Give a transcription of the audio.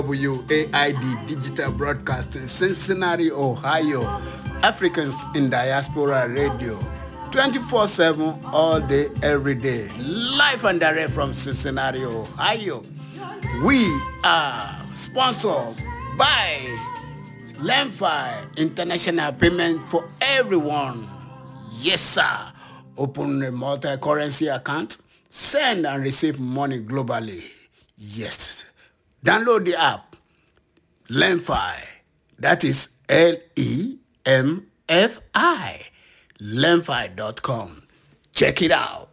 WAID Digital Broadcasting, Cincinnati, Ohio. Africans in Diaspora Radio. 24/7, all day, every day. Live and direct from Cincinnati, Ohio. We are sponsored by Lemfi International Payment for Everyone. Yes, sir. Open a multi-currency account. Send and receive money globally. Yes. Download the app. Lemfi. That is LEMFI. Lemfi.com. Check it out.